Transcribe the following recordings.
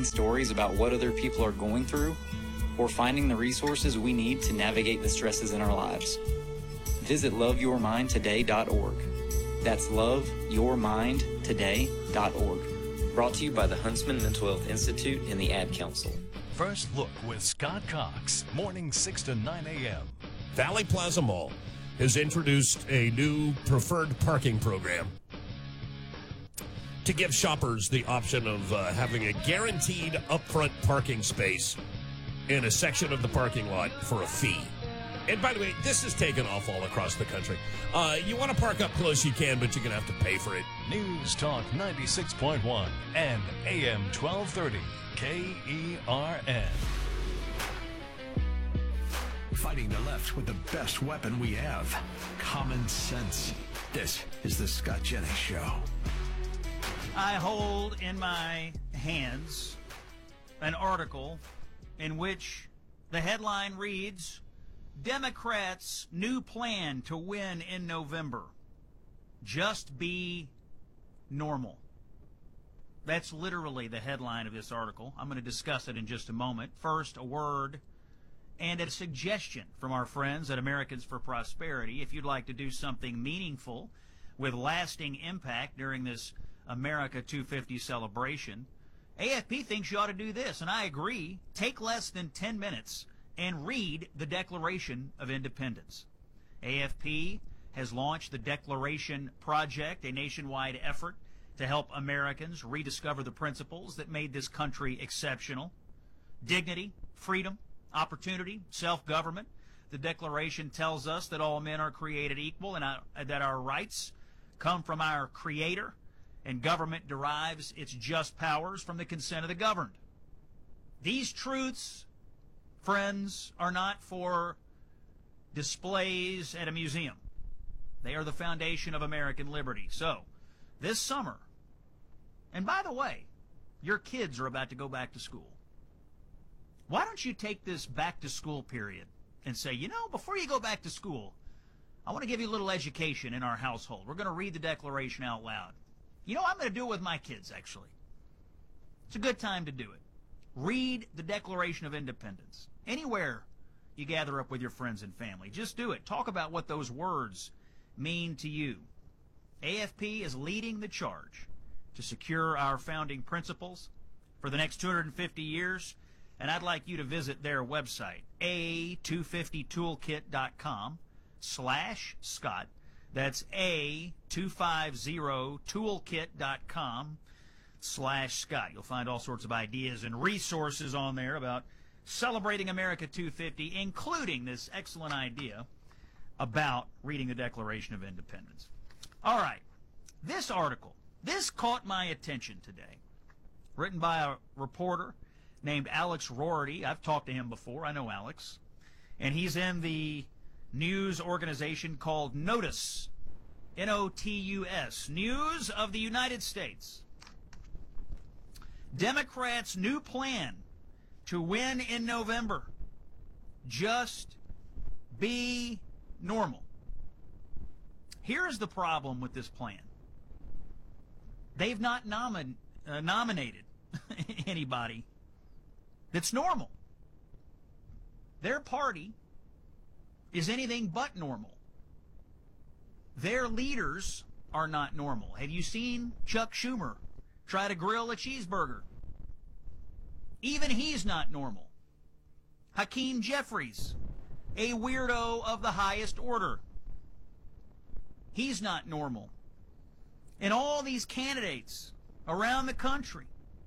stories about what other people are going through, or finding the resources we need to navigate the stresses in our lives. Visit loveyourmindtoday.org. That's loveyourmindtoday.org. Brought to you by the Huntsman Mental Health Institute and the Ad Council. First Look with Scott Cox, morning 6 to 9 a.m. Valley Plaza Mall has introduced a new preferred parking program to give shoppers the option of having a guaranteed upfront parking space in a section of the parking lot for a fee. And by the way, this is taken off all across the country. You want to park up close, you can, but you're going to have to pay for it. News Talk 96.1 and AM 1230, KERN. Fighting the left with the best weapon we have, common sense. This is the Scott Jennings Show. I hold in my hands an article in which the headline reads, Democrats' new plan to win in November. Just be normal. That's literally the headline of this article. I'm going to discuss it in just a moment. First, a word and a suggestion from our friends at Americans for Prosperity. If you'd like to do something meaningful with lasting impact during this America 250 celebration, AFP thinks you ought to do this, and I agree. Take less than 10 minutes and read the Declaration of Independence. AFP has launched the Declaration Project, a nationwide effort to help Americans rediscover the principles that made this country exceptional. Dignity, freedom, opportunity, self-government. The Declaration tells us that all men are created equal and that our rights come from our Creator, and government derives its just powers from the consent of the governed. These truths, friends, are not for displays at a museum. They are the foundation of American liberty. So, this summer, and by the way, your kids are about to go back to school. Why don't you take this back-to-school period and say, you know, before you go back to school, I want to give you a little education in our household. We're going to read the Declaration out loud. You know, I'm going to do it with my kids, actually. It's a good time to do it. Read the Declaration of Independence. Anywhere you gather up with your friends and family, just do it. Talk about what those words mean to you. AFP is leading the charge to secure our founding principles for the next 250 years, and I'd like you to visit their website, a250toolkit.com/Scott. That's a250toolkit.com/Scott. You'll find all sorts of ideas and resources on there about celebrating America 250, including this excellent idea about reading the Declaration of Independence. All right, this article, this caught my attention today, written by a reporter named Alex Rorty. I've talked to him before. I know Alex. And he's in the news organization called Notus, N-O-T-U-S, News of the United States. Democrats' new plan to win in November. Just be normal. Here's the problem with this plan. They've not nominated anybody that's normal. Their party is anything but normal. Their leaders are not normal. Have you seen Chuck Schumer try to grill a cheeseburger? Even he's not normal. Hakeem Jeffries, a weirdo of the highest order. He's not normal. And all these candidates around the country,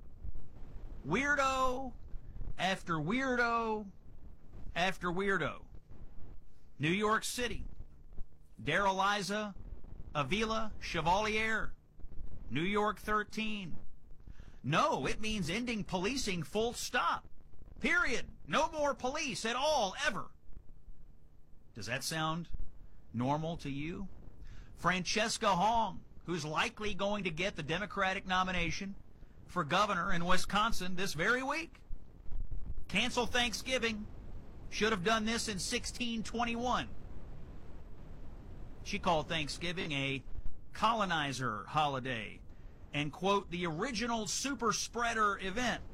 weirdo after weirdo after weirdo. New York City, Darrell Avila Chevalier, New York 13. No, it means ending policing, full stop. Period. No more police at all, ever. Does that sound normal to you? Francesca Hong, who's likely going to get the Democratic nomination for governor in Wisconsin this very week. Cancel Thanksgiving. Should have done this in 1621. She called Thanksgiving a colonizer holiday and, quote, the original super spreader event.